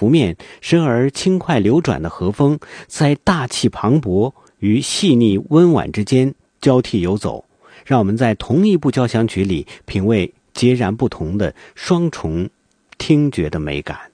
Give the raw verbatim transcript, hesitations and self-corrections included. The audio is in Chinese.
拂面，深而轻快流转的和风，在大气磅礴与细腻温婉之间交替游走，让我们在同一部交响曲里品味截然不同的双重听觉的美感。